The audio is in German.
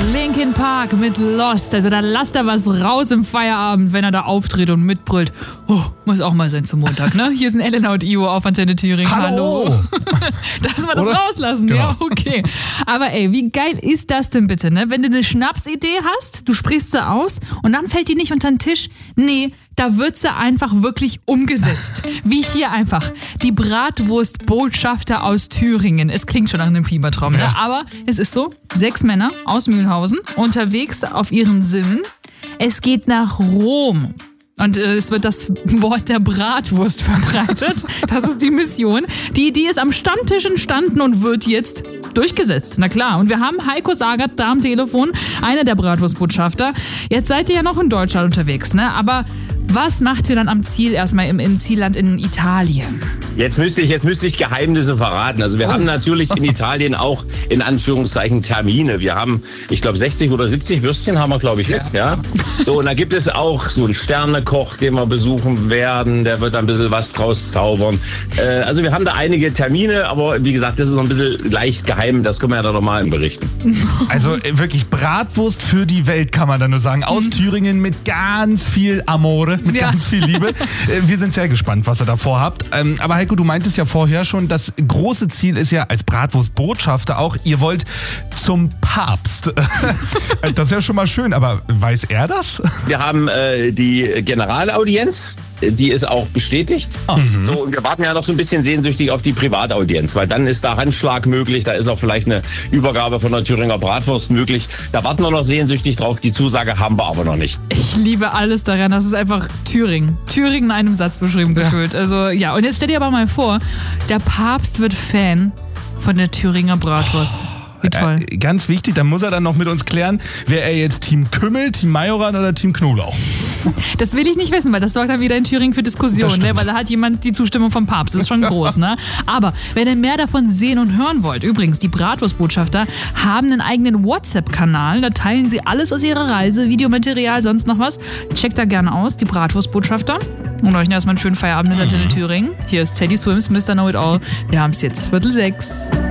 Linkin Park mit Lost. Also da lasst er was raus im Feierabend, wenn er da auftritt und mitbrüllt. Oh, muss auch mal sein zum Montag, ne? Hier sind Elena und Io auf Antenne Thüringen. Hallo. Dass wir das rauslassen, genau. Ja, okay. Aber ey, wie geil ist das denn bitte, ne? Wenn du eine Schnapsidee hast, du sprichst sie aus und dann fällt die nicht unter den Tisch. Nee, da wird sie einfach wirklich umgesetzt. Wie hier einfach. Die Bratwurstbotschafter aus Thüringen. Es klingt schon nach einem Fiebertraum, ne? Aber es ist so, 6 Männer aus Mühlhausen unterwegs auf ihren Sinnen. Es geht nach Rom. Und es wird das Wort der Bratwurst verbreitet. Das ist die Mission. Die Idee ist am Stammtisch entstanden und wird jetzt durchgesetzt. Na klar. Und wir haben Heiko Sagert da am Telefon, einer der Bratwurstbotschafter. Jetzt seid ihr ja noch in Deutschland unterwegs, ne? Aber was macht ihr dann am Ziel erstmal im Zielland in Italien? Jetzt müsste ich Geheimnisse verraten. Also wir haben natürlich in Italien auch in Anführungszeichen Termine. Wir haben, ich glaube 60 oder 70 Würstchen haben wir, glaube ich, mit. Ja. So, und da gibt es auch so einen Sternekoch, den wir besuchen werden. Der wird ein bisschen was draus zaubern. Also wir haben da einige Termine, aber wie gesagt, das ist noch ein bisschen leicht geheim. Das können wir ja dann nochmal berichten. Also wirklich Bratwurst für die Welt, kann man da nur sagen. Aus Thüringen mit ganz viel Amore, mit ganz viel Liebe. Wir sind sehr gespannt, was ihr da vorhabt. Aber Heiko, du meintest ja vorher schon, das große Ziel ist ja als Bratwurstbotschafter auch, ihr wollt zum Papst. Das ist ja schon mal schön, aber weiß er das? Wir haben die Generalaudienz. Die ist auch bestätigt. So, und wir warten ja noch so ein bisschen sehnsüchtig auf die Privataudienz, weil dann ist da Handschlag möglich, da ist auch vielleicht eine Übergabe von der Thüringer Bratwurst möglich. Da warten wir noch sehnsüchtig drauf. Die Zusage haben wir aber noch nicht. Ich liebe alles daran. Das ist einfach Thüringen. Thüringen in einem Satz beschrieben gefühlt. Also ja, und jetzt stell dir aber mal vor, der Papst wird Fan von der Thüringer Bratwurst. Wie toll. Ganz wichtig, dann muss er dann noch mit uns klären, wäre er jetzt Team Kümmel, Team Majoran oder Team Knoblauch? Das will ich nicht wissen, weil das sorgt dann wieder in Thüringen für Diskussionen, ne? Weil da hat jemand die Zustimmung vom Papst. Das ist schon groß, ne? Aber wenn ihr mehr davon sehen und hören wollt, übrigens, die Bratwurstbotschafter haben einen eigenen WhatsApp-Kanal, da teilen sie alles aus ihrer Reise, Videomaterial, sonst noch was. Checkt da gerne aus, die Bratwurstbotschafter. Und euch erstmal einen schönen Feierabend in Antenne Thüringen. Hier ist Teddy Swims, Mr. Know-It-All. Wir haben es jetzt 5:45.